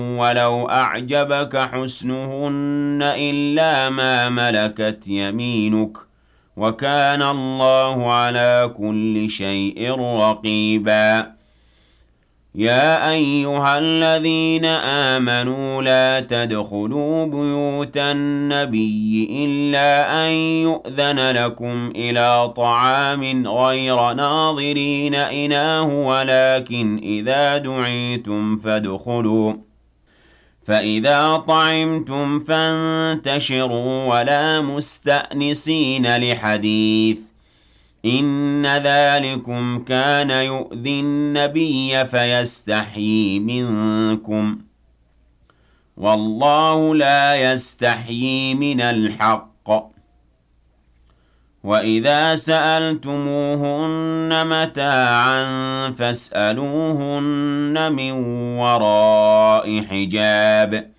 ولو أعجبك حسنهن إلا ما ملكت يمينك وكان الله على كل شيء رقيبا يا أيها الذين آمنوا لا تدخلوا بيوت النبي إلا أن يؤذن لكم إلى طعام غير ناظرين إناه ولكن إذا دعيتم فادخلوا فإذا طعمتم فانتشروا ولا مستأنسين لحديث إن ذلكم كان يؤذي النبي فيستحيي منكم والله لا يستحيي من الحق وإذا سألتموهن متاعا فاسألوهن من وراء حجاب